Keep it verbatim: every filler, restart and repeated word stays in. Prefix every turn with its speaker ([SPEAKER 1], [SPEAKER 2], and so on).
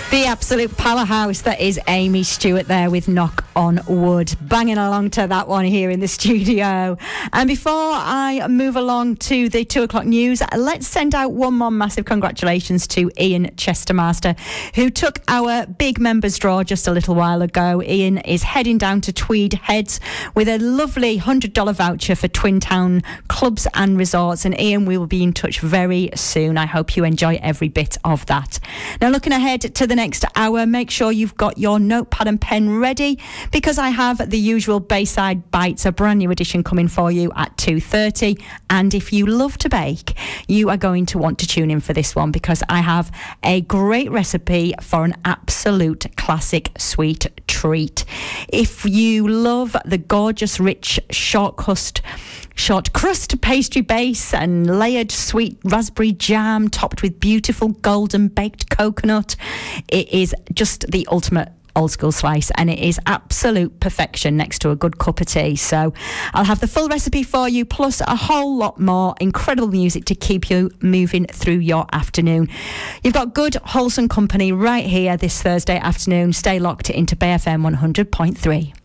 [SPEAKER 1] The absolute powerhouse that is Amy Stewart there with Knock on Wood. Banging along to that one here in the studio. And before I move along to the two o'clock news, let's send out one more massive congratulations to Ian Chestermaster, who took our big members draw just a little while ago. Ian is heading down to Tweed Heads with a lovely one hundred dollars voucher for Twin Town clubs and resorts. And Ian, we will be in touch very soon. I hope you enjoy every bit of that. Now, looking ahead to the next hour, make sure you've got your notepad and pen ready, because I have the usual Bayside Bites, a brand new edition coming for you at two thirty. And if you love to bake, you are going to want to tune in for this one, because I have a great recipe for an absolute classic sweet treat. If you love the gorgeous, rich, short crust short crust pastry base and layered sweet raspberry jam topped with beautiful golden baked coconut, it is just the ultimate old school slice, and it is absolute perfection next to a good cup of tea. So I'll have the full recipe for you, plus a whole lot more incredible music to keep you moving through your afternoon. You've got good wholesome company right here this Thursday afternoon. Stay locked into Bay F M one hundred point three.